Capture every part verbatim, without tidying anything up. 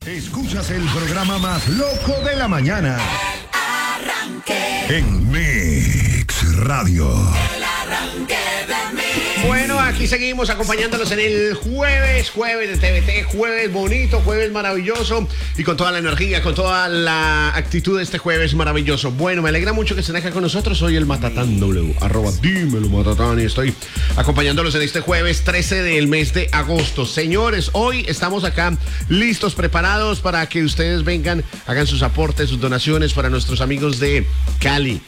Escuchas el programa más loco de la mañana. El arranque. En Mix Radio. El arranque de Mix. Bueno, aquí seguimos acompañándolos en el jueves, jueves de T V T, jueves bonito, jueves maravilloso y con toda la energía, con toda la actitud de este jueves maravilloso. Bueno, me alegra mucho que estén acá con nosotros. Soy el Matatán W, arroba dímelo Matatán, y estoy acompañándolos en este jueves trece del mes de agosto. Señores, hoy estamos acá listos, preparados para que ustedes vengan, hagan sus aportes, sus donaciones para nuestros amigos de Cali,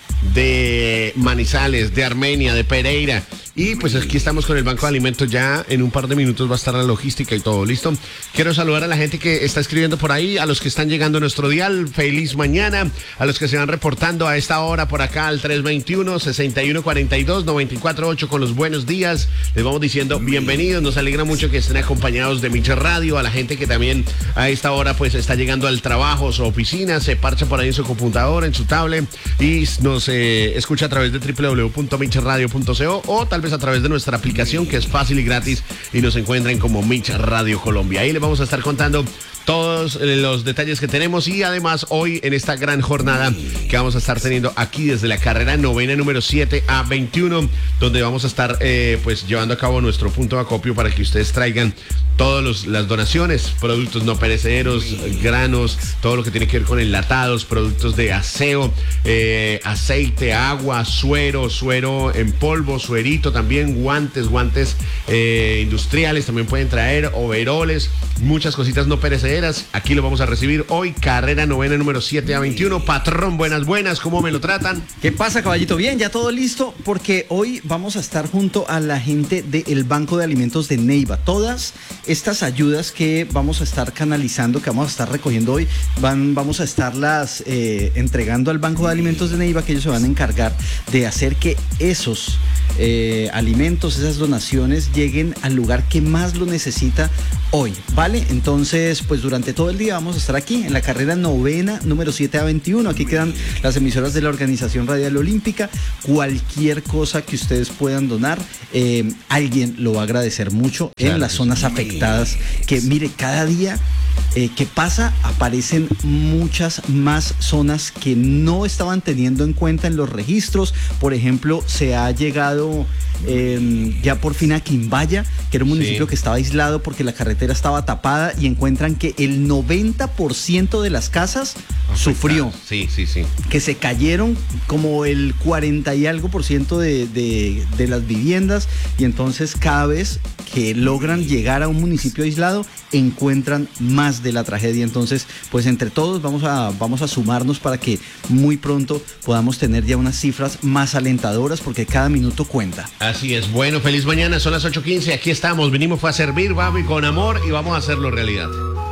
de Manizales, de Armenia, de Pereira. Y pues aquí estamos con el Banco de Alimentos. Ya en un par de minutos va a estar la logística y todo listo. Quiero saludar a la gente que está escribiendo por ahí, a los que están llegando a nuestro dial. Feliz mañana. A los que se van reportando a esta hora por acá al tres veintiuno, sesenta y uno cuarenta y dos, noventa y cuatro ocho con los buenos días. Les vamos diciendo bienvenidos. Nos alegra mucho que estén acompañados de Mix Radio. A la gente que también a esta hora pues está llegando al trabajo, su oficina, se parcha por ahí en su computadora, en su tablet y nos eh, escucha a través de doble u doble u doble u punto mix radio punto co o tal vez a través de nuestra aplicación, que es fácil y gratis, y nos encuentran como Mix Radio Colombia. Ahí les vamos a estar contando todos los detalles que tenemos, y además hoy en esta gran jornada que vamos a estar teniendo aquí desde la carrera novena número siete a veintiuno, donde vamos a estar eh, pues llevando a cabo nuestro punto de acopio para que ustedes traigan todas las donaciones, productos no perecederos, granos, todo lo que tiene que ver con enlatados, productos de aseo, eh, aceite, agua, suero, suero en polvo, suerito también, guantes, guantes eh, industriales también pueden traer, overoles, muchas cositas no perecederas. Aquí lo vamos a recibir hoy, carrera novena número siete a veintiuno. Patrón, buenas, buenas, ¿cómo me lo tratan? ¿Qué pasa, caballito? Bien, ya todo listo, porque hoy vamos a estar junto a la gente del Banco de Alimentos de Neiva. Todas estas ayudas que vamos a estar canalizando, que vamos a estar recogiendo hoy, van, vamos a estarlas eh, entregando al Banco de Alimentos de Neiva, que ellos se van a encargar de hacer que esos eh, alimentos, esas donaciones lleguen al lugar que más lo necesita hoy, ¿vale? Entonces, pues durante todo el día vamos a estar aquí en la carrera novena número siete a veintiuno. Aquí quedan las emisoras de la Organización Radial Olímpica. Cualquier cosa que ustedes puedan donar, eh, alguien lo va a agradecer mucho, claro, en las zonas afectadas, que mire, cada día Eh, ¿qué pasa? Aparecen muchas más zonas que no estaban teniendo en cuenta en los registros. Por ejemplo, se ha llegado eh, ya por fin a Quimbaya, que era un municipio sí. que estaba aislado porque la carretera estaba tapada, y encuentran que el noventa por ciento de las casas Afectado. sufrió. Sí, sí, sí. Que se cayeron como el cuarenta y algo por ciento de, de, de las viviendas, y entonces cada vez que logran llegar a un municipio aislado encuentran más de la tragedia. Entonces, pues entre todos vamos a, vamos a sumarnos para que muy pronto podamos tener ya unas cifras más alentadoras, porque cada minuto cuenta. Así es. Bueno, feliz mañana, son las ocho quince, aquí estamos, vinimos fue a servir, baby, con amor, y vamos a hacerlo realidad.